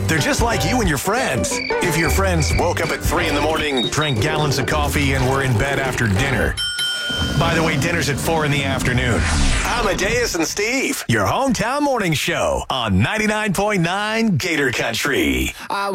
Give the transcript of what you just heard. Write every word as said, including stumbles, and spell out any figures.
They're just like you and your friends. If your friends woke up at three in the morning, drank gallons of coffee, and were in bed after dinner. By the way, dinner's at four in the afternoon. Amadeus and Steve, your hometown morning show on ninety-nine point nine Gator Country. I